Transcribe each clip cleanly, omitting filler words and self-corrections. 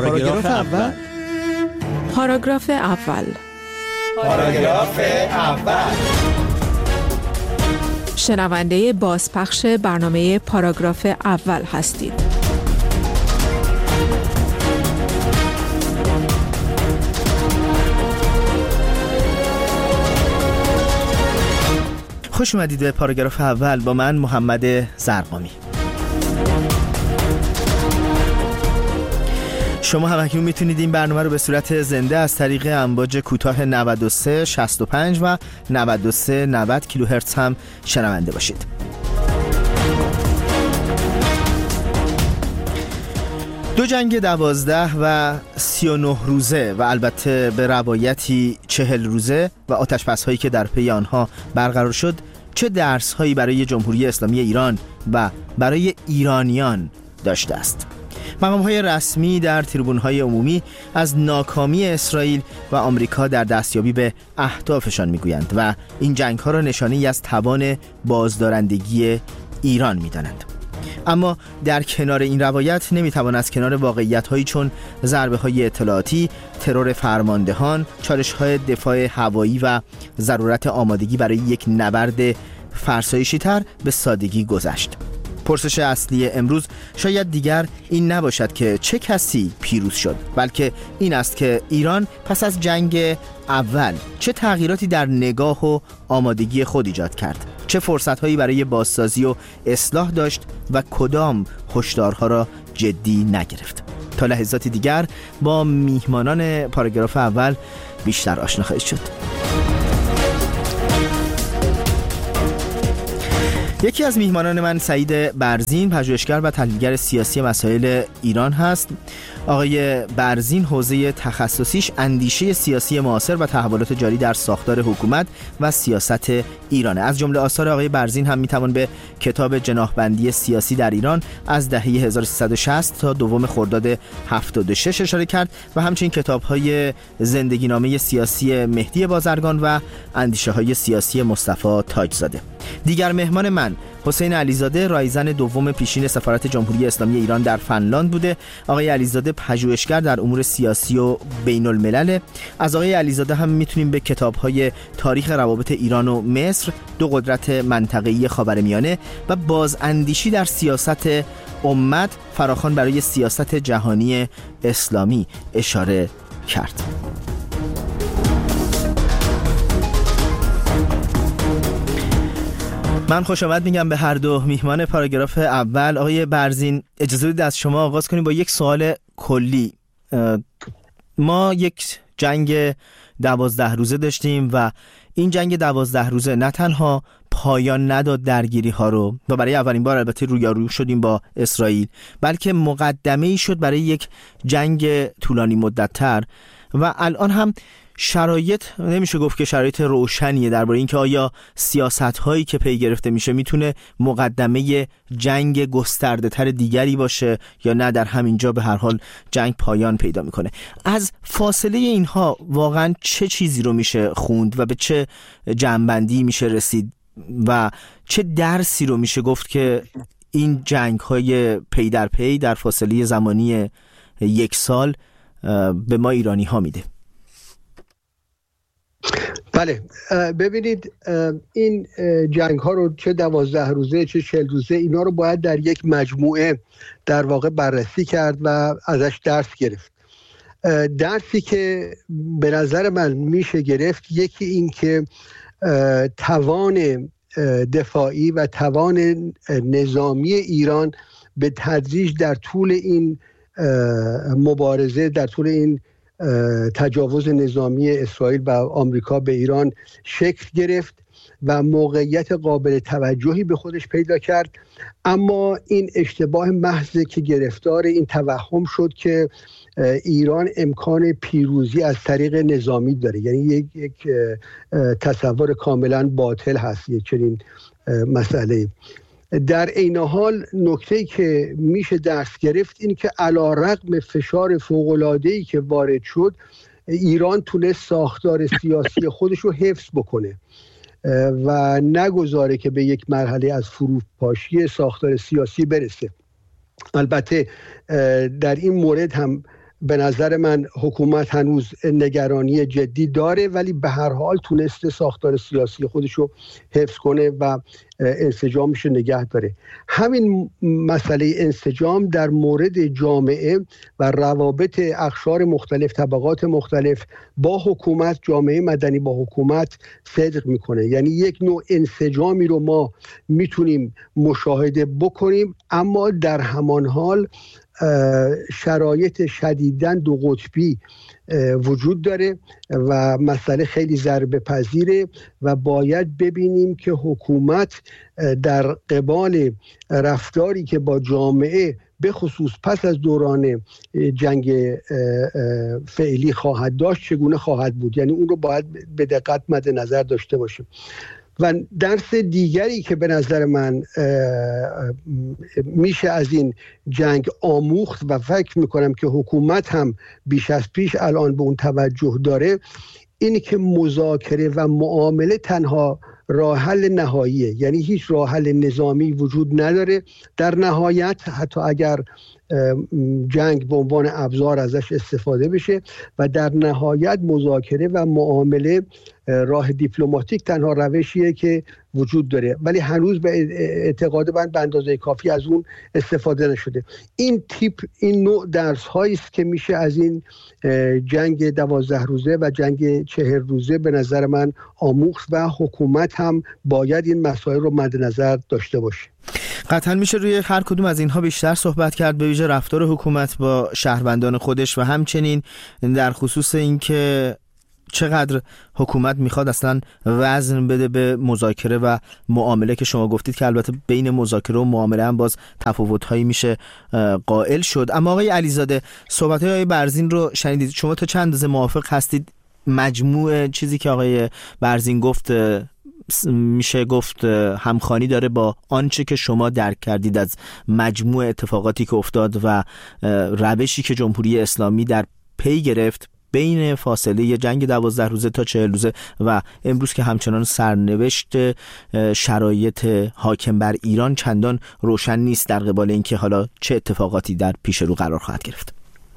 پاراگراف اول. پاراگراف اول. پاراگراف اول. شنونده بازپخش برنامه پاراگراف اول هستید. خوش اومدید به پاراگراف اول با من محمد زرقامی. شما هم اکنون میتونید این برنامه رو به صورت زنده از طریق امواج کوتاه 93 65 و 93 90 کیلوهرتز هم شنونده باشید. دو جنگ 12 و 39 روزه و البته به روایتی 40 روزه و آتش‌بس‌هایی که در پی آنها برقرار شد چه درس‌هایی برای جمهوری اسلامی ایران و برای ایرانیان داشته است؟ مقام‌های رسمی در تریبون‌های عمومی از ناکامی اسرائیل و آمریکا در دستیابی به اهدافشان می‌گویند و این جنگ‌ها را نشانه‌ای از توان بازدارندگی ایران می‌دانند. اما در کنار این روایت نمیتوان از کنار واقعیت‌هایی چون ضربه‌های اطلاعاتی، ترور فرماندهان، چالش‌های دفاع هوایی و ضرورت آمادگی برای یک نبرد فرسایشی‌تر به سادگی گذشت. پرسش اصلی امروز شاید دیگر این نباشد که چه کسی پیروز شد، بلکه این است که ایران پس از جنگ اول چه تغییراتی در نگاه و آمادگی خود ایجاد کرد، چه فرصت‌هایی برای بازسازی و اصلاح داشت و کدام هشدارها را جدی نگرفت. تا لحظات دیگر با میهمانان پاراگراف اول بیشتر آشنا خواهید شد. یکی از میهمانان من سعید برزین، پژوهشگر و تحلیلگر سیاسی مسائل ایران هست. آقای برزین حوزه تخصصیش اندیشه سیاسی معاصر و تحولات جاری در ساختار حکومت و سیاست ایرانه. از جمله آثار آقای برزین هم میتوان به کتاب جناحبندی سیاسی در ایران از دهه 1360 تا دوم خرداد 76 اشاره کرد و همچنین کتاب‌های زندگی نامه سیاسی مهدی بازرگان و اندیشه های سیاسی مصطفی تاجزاده. دیگر مهمان من حسین علیزاده، رایزن دوم پیشین سفارت جمهوری اسلامی ایران در فنلاند بوده. آقای علیزاده پژوهشگر در امور سیاسی و بین الملل. از آقای علیزاده هم میتونیم به کتاب‌های تاریخ روابط ایران و مصر، دو قدرت منطقه‌ای خاورمیانه و بازاندیشی در سیاست امت فراخوان برای سیاست جهانی اسلامی اشاره کرد. من خوش آمد میگم به هر دو میهمان پاراگراف اول. آقای برزین، اجازه بدید از شما آغاز کنیم با یک سوال کلی. ما یک جنگ 12 روزه داشتیم و این جنگ 12 روزه نه تنها پایان نداد درگیری ها رو و برای اولین بار البته رویارو شدیم با اسرائیل، بلکه مقدمه‌ای شد برای یک جنگ طولانی مدت‌تر و الان هم شرایط نمیشه گفت که شرایط روشنیه درباره اینکه آیا سیاست‌هایی که پی گرفته میشه میتونه مقدمه جنگ گسترده‌تر دیگری باشه یا نه در همینجا به هر حال جنگ پایان پیدا میکنه. از فاصله اینها واقعا چه چیزی رو میشه خوند و به چه جنبندی میشه رسید و چه درسی رو میشه گفت که این جنگ‌های پی در پی در فاصله زمانی 1 سال به ما ایرانی ها میده؟ بله، ببینید این جنگ ها رو چه 12 روزه چه 40 روزه اینا رو باید در یک مجموعه در واقع بررسی کرد و ازش درس گرفت. درسی که به نظر من میشه گرفت، یکی این که توان دفاعی و توان نظامی ایران به تدریج در طول این مبارزه، در طول این تجاوز نظامی اسرائیل و آمریکا به ایران شکل گرفت و موقعیت قابل توجهی به خودش پیدا کرد. اما این اشتباه محض که گرفتار این توهم شد که ایران امکان پیروزی از طریق نظامی داره، یعنی یک تصور کاملا باطل هست یک چنین مسئله. در این حال نکته‌ای که میشه درس گرفت این که علی‌رغم فشار فوق‌العاده‌ای که وارد شد، ایران تونست ساختار سیاسی خودش رو حفظ بکنه و نگذاره که به یک مرحله از فروپاشی ساختار سیاسی برسه. البته در این مورد هم به نظر من حکومت هنوز نگرانی جدی داره، ولی به هر حال تونسته ساختار سیاسی خودشو حفظ کنه و انسجامش رو نگه داره. همین مسئله انسجام در مورد جامعه و روابط اقشار مختلف، طبقات مختلف با حکومت، جامعه مدنی با حکومت صدق میکنه. یعنی یک نوع انسجامی رو ما میتونیم مشاهده بکنیم، اما در همان حال شرایط شدیداً دو قطبی وجود داره و مسئله خیلی ضربه پذیره و باید ببینیم که حکومت در قبال رفتاری که با جامعه به خصوص پس از دوران جنگ فعلی خواهد داشت چگونه خواهد بود. یعنی اون رو باید به دقت مد نظر داشته باشیم. و درس دیگری که به نظر من میشه از این جنگ آموخت و فکر میکنم که حکومت هم بیش از پیش الان به اون توجه داره، اینی که مذاکره و معامله تنها راه حل نهاییه. یعنی هیچ راه حل نظامی وجود نداره در نهایت، حتی اگر جنگ به عنوان ابزار ازش استفاده بشه، و در نهایت مذاکره و معامله راه دیپلماتیک تنها روشیه که وجود داره، ولی هنوز به اعتقاد من به اندازه کافی از اون استفاده نشده. این نوع درس هایی است که میشه از این جنگ 12 روزه و جنگ 40 روزه به نظر من آموخت و حکومت هم باید این مسائل رو مد نظر داشته باشه. قطعا میشه روی هر کدوم از اینها بیشتر صحبت کرد، به ویژه رفتار حکومت با شهروندان خودش و همچنین در خصوص اینکه چقدر حکومت میخواد اصلا وزن بده به مذاکره و معامله که شما گفتید که البته بین مذاکره و معامله هم باز تفاوت‌هایی میشه قائل شد. اما آقای علیزاده، صحبت‌های آقای برزین رو شنیدید، شما تا چند اندازه موافق هستید مجموع چیزی که آقای برزین گفت میشه گفت همخوانی داره با آنچه که شما درک کردید از مجموع اتفاقاتی که افتاد و روشی که جمهوری اسلامی در پی گرفت بین فاصله جنگ 12 روزه تا 40 روزه و امروز که همچنان سرنوشت شرایط حاکم بر ایران چندان روشن نیست در قبال اینکه حالا چه اتفاقاتی در پیش رو قرار خواهد گرفت؟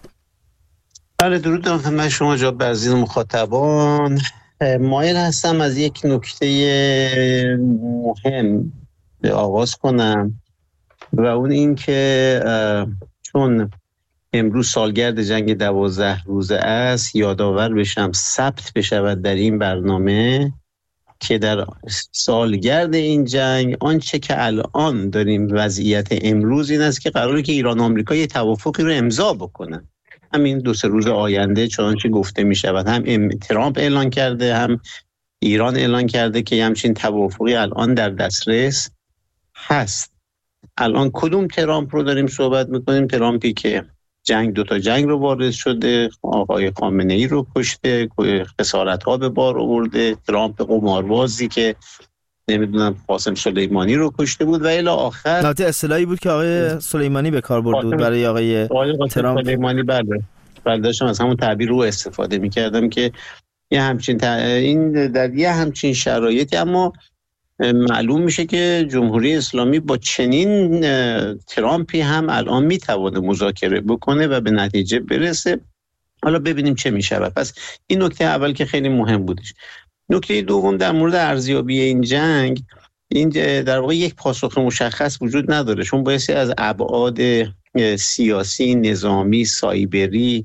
بله، درود دارم خدمت شما جناب برزین مخاطبان. مایل هستم از یک نکته مهم به آغاز کنم و اون این که چون امروز سالگرد جنگ 12 روزه است، یادآور بشم ثبت بشود در این برنامه که در سالگرد این جنگ آنچه که الان داریم وضعیت امروز این است که قراره که ایران و آمریکا یه توافقی رو امضا بکنن همین 2-3 روز آینده، چنانچه گفته می شود. هم ترامپ اعلان کرده، هم ایران اعلان کرده که همچین توافقی الان در دسترس هست. الان کدوم ترامپ رو داریم صحبت میکنیم؟ ترامپی که دو تا جنگ رو وارد شده، آقای خامنه ای رو کشته، خسارت ها به بار آورده، ترامپ قماربازی که نمیدونم قاسم سلیمانی رو کشته بود و الی آخر. البته اصطلاحی بود که آقای سلیمانی به کار برده بود برای آقای ترامپ. سلیمانی برداشتم از همون تعبیر رو استفاده می‌کردم که یه همچین این در یه همچین شرایطی، اما معلوم میشه که جمهوری اسلامی با چنین ترامپی هم الان میتونه مذاکره بکنه و به نتیجه برسه. حالا ببینیم چه میشه. پس این نکته اول که خیلی مهم بودش. نکته دوم در مورد ارزیابی این جنگ، این در واقع یک پاسخ مشخص وجود نداره، چون بایستی از ابعاد سیاسی، نظامی، سایبری،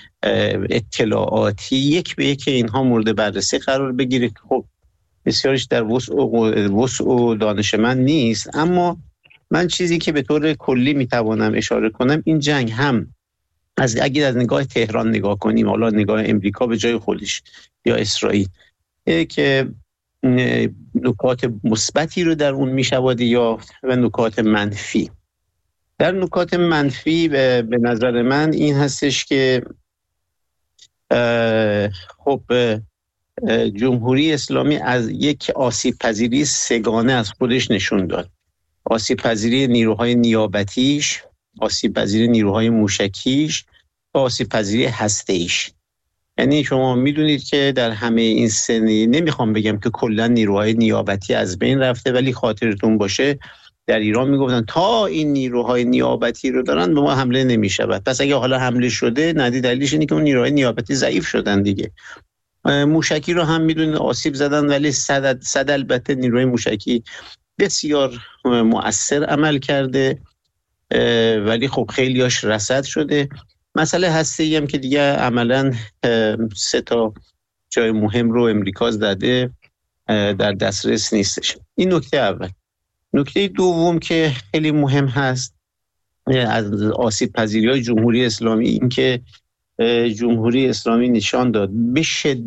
اطلاعاتی یک به یک اینها مورد بررسی قرار بگیره. خب بسیارش در وسع دانش من نیست، اما من چیزی که به طور کلی میتوانم اشاره کنم، این جنگ هم اگه از نگاه تهران نگاه کنیم، حالا نگاه امریکا به جای خودش یا اسرائیل، که نکات مثبتی رو در اون میشود یافت و نکات منفی. در نکات منفی به نظر من این هستش که خب جمهوری اسلامی از یک آسیب پذیری سگانه از خودش نشون داد. آسیب پذیری نیروهای نیابتیش، آسیب پذیری نیروهای موشکیش و آسیب پذیری هسته‌ایش. یعنی شما میدونید که در همه این سنی، نمیخوام بگم که کلا نیروهای نیابتی از بین رفته، ولی خاطرتون باشه در ایران میگفتن تا این نیروهای نیابتی رو دارن به ما حمله نمیشود. پس اگه حالا حمله شده ندی دلیلش اینه که اون نیروهای نیابتی ضعیف شدن دیگه. موشکی رو هم میدونید آسیب زدن، ولی صد البته نیروی موشکی بسیار مؤثر عمل کرده، ولی خب خیلیاش رصد شده. مسئله هسته‌ای هم که دیگه عملاً 3 جای مهم رو امریکا زده، در دسترس نیستش. این نکته اول. نکته دوم که خیلی مهم هست از آسیب پذیری‌های جمهوری اسلامی، این که جمهوری اسلامی نشان داد به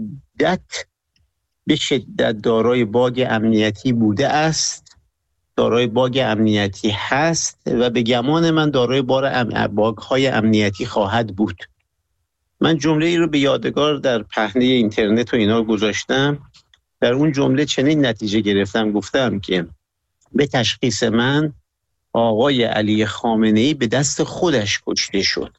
شدت دارای باگ امنیتی بوده است، دارای باگ امنیتی هست و به گمان من دارای باگ‌های امنیتی خواهد بود. من جمله ای رو به یادگار در پهنه اینترنت و اینا گذاشتم. در اون جمله چنین نتیجه گرفتم، گفتم که به تشخیص من آقای علی خامنه‌ای به دست خودش کشته شد.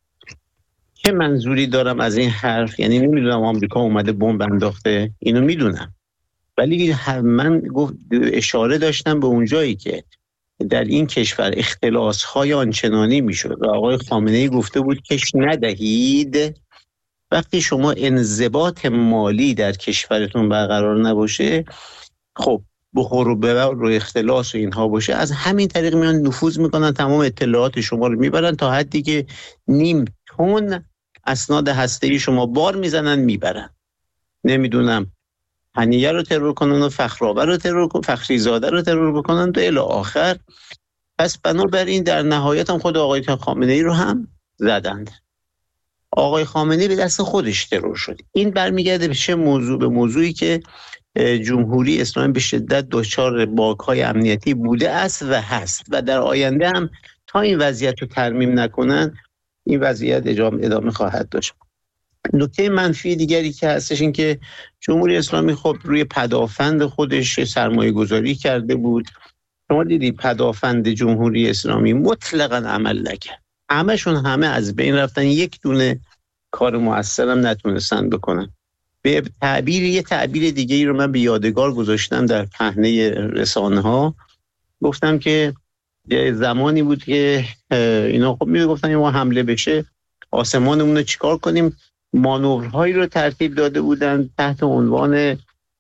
چه منظوری دارم از این حرف؟ یعنی نمیدونم آمریکا اومده بمب انداخته، اینو میدونم، ولی من اشاره داشتم به اونجایی که در این کشور اختلاس‌های آنچنانی میشد و آقای خامنه‌ای گفته بود کش ندهید. وقتی شما انضباط مالی در کشورتون برقرار نباشه، خب بخور و ببر و اختلاس و اینها باشه، از همین طریق میان نفوذ میکنن، تمام اطلاعات شما رو میبرن تا حدی که 0.5 تن اسناد هسته‌ای شما بار میزنن میبرن. نمیدونم هنیه رو ترور کنن و فخرآور رو ترور کنن، فخریزاده رو ترور بکنن تا الی آخر. پس بنابراین در نهایت هم خود آقای خامنه‌ای رو هم زدند. آقای خامنه‌ای به دست خودش ترور شد. این برمیگرده به چه موضوع؟ به موضوعی که جمهوری اسلامی به شدت دچار باگ‌های امنیتی بوده است و هست و در آینده هم تا این وضعیت رو ترمیم نکنن این وضعیت ادامه خواهد داشت. نکته منفی دیگری که هستش این که جمهوری اسلامی خب روی پدافند خودش سرمایه گذاری کرده بود. شما دیدید پدافند جمهوری اسلامی مطلقاً عمل نکرد، همه از بین رفتن، یک دونه کار مؤثر هم نتونستن بکنن. به یه تعبیر دیگه ای رو من به یادگار گذاشتم در پهنه رسانه ها، گفتم که یه زمانی بود که اینا خب میگفتن ما حمله بشه آسمانمون رو چیکار کنیم، مانورهایی رو ترتیب داده بودن تحت عنوان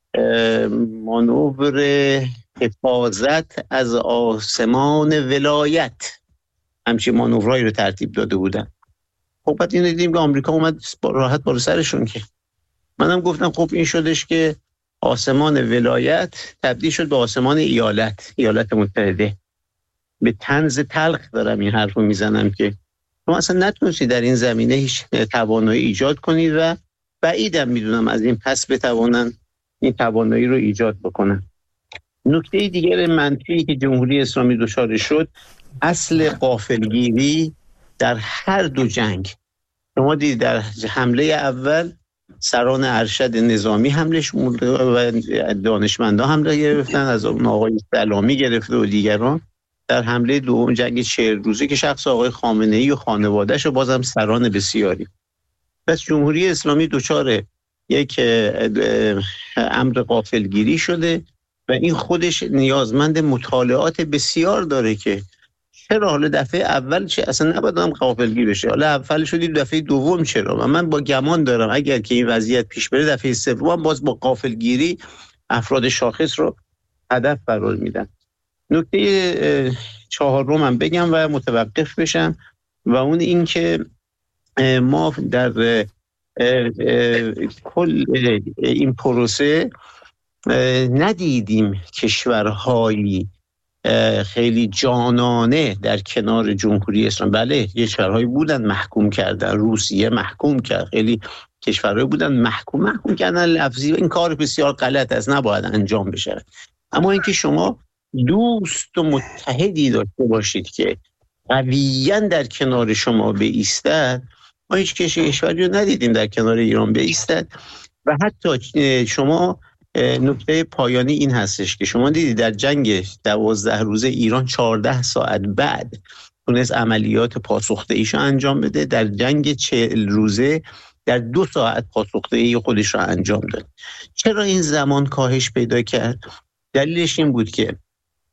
مانور حفاظت از آسمان ولایت، همچین مانورهایی رو ترتیب داده بودن. خب بعد اینو دیدیم که آمریکا اومد راحت بالا سرشون. که منم گفتم خب این شدش که آسمان ولایت تبدیل شد به آسمان ایالات متحده. به طنز تلخ دارم این حرفو میزنم که شما اصلا نتونستید در این زمینه هیچ توانایی ایجاد کنید و بعیدم میدونم از این پس بتوانن این توانایی رو ایجاد بکنن. نکته دیگر منفی که جمهوری اسلامی دچار شد اصل غافلگیری در هر دو جنگ. شما دیدید در حمله اول سران ارشد نظامی حمله و دانشمندا حمله گرفتن، از اون آقای سلامی گرفته و دیگران. در حمله دوم جنگ 40 روزه که شخص آقای خامنه‌ای و خانواده‌اش و بازم سران بسیاری. پس جمهوری اسلامی دچار یک امر غافلگیری شده و این خودش نیازمند مطالعات بسیار داره که چرا حالا دفعه اول اصلا نباید هم غافلگیر بشه، حالا اول شدید دفعه دوم چرا؟ و من با گمان دارم اگر که این وضعیت پیش بره دفعه سوم باز با غافلگیری افراد شاخص رو هدف قرار میدن. نکته چهارم هم بگم و متوقف بشم و اون این که ما در کل این پروسه ندیدیم کشورهایی خیلی جانانه در کنار جمهوری اسلامی. بله کشورهایی بودن محکوم کردن، روسیه محکوم کرد، خیلی کشورهایی بودن محکوم کردن لفظی. این کار بسیار غلط است، نباید انجام بشه. اما اینکه شما دوست و متحدی داشته باشید که قویاً در کنار شما بایستد، ما هیچ کشوری رو ندیدیم در کنار ایران بایستد. و حتی شما نکته پایانی این هستش که شما دیدید در جنگ 12 روزه ایران 14 ساعت بعد تونست عملیات پاسخدهیشو انجام بده، در جنگ 40 روزه در 2 ساعت پاسخدهی خودش رو انجام داد. چرا این زمان کاهش پیدا کرد؟ دلیلش این بود که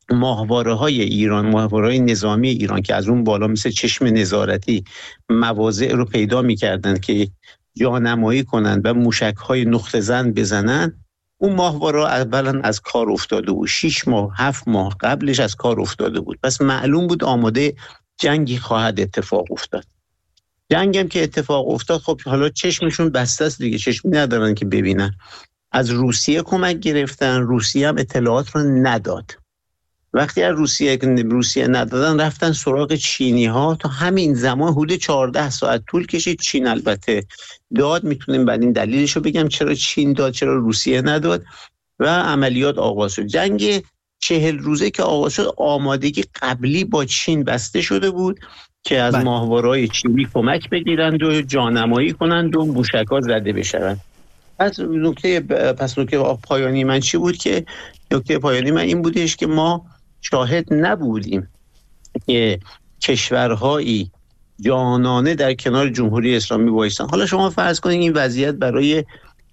ماهواره‌های ایران، ماهواره‌های نظامی ایران که از اون بالا مثل چشم نظارتی مواضع رو پیدا می‌کردند که جانمایی کنند و موشک‌های نقطه زن بزنند، اون ماهواره اولا از کار افتاده بود. 6 ماه 7 ماه قبلش از کار افتاده بود. پس معلوم بود آماده جنگی خواهد اتفاق افتاد. جنگم که اتفاق افتاد، خب حالا چشمشون بسته است دیگه، چشمی ندارن که ببینن. از روسیه کمک گرفتن، روسیه هم اطلاعات رو نداد. وقتی از روسیه ندادن، رفتن سراغ چینی ها. تا همین زمان حدود 14 ساعت طول کشید. چین البته داد، میتونیم بعد این دلیلش رو بگم چرا چین داد چرا روسیه نداد، و عملیات آغاز شد. جنگ 40 روزه که آغاز شد، آمادگی قبلی با چین بسته شده بود که از ماهواره‌های چینی کمک بگیرند و جانمایی کنند و موشک‌ها زده بشوند. نکته پایانی من چی بود؟ که نکته پایانی من این بودش که ما شاهد نبودیم که کشورهایی جانانه در کنار جمهوری اسلامی بایستن. حالا شما فرض کنید این وضعیت برای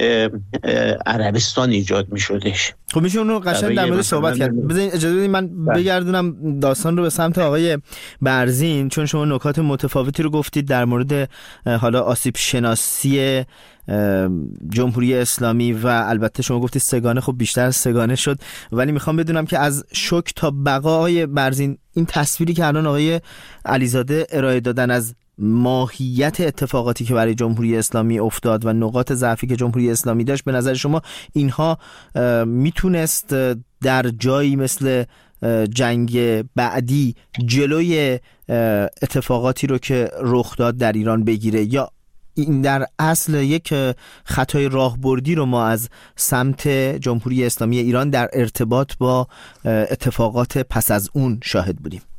عربستان ایجاد می شدش. خب میشه اون رو قشنگ در مورد صحبت کرد. بذارید اجازه بدید من بگردونم داستان رو به سمت آقای برزین، چون شما نکات متفاوتی رو گفتید در مورد حالا آسیب شناسی جمهوری اسلامی و البته شما گفتید سگانه، خب بیشتر سگانه شد، ولی میخوام بدونم که از شوک تا بقای برزین این تصویری که الان آقای علیزاده ارائه دادن از ماهیت اتفاقاتی که برای جمهوری اسلامی افتاد و نقاط ضعفی که جمهوری اسلامی داشت، به نظر شما اینها میتونست در جایی مثل جنگ بعدی جلوی اتفاقاتی رو که رخ داد در ایران بگیره، یا این در اصل یک خطای راهبردی رو ما از سمت جمهوری اسلامی ایران در ارتباط با اتفاقات پس از اون شاهد بودیم؟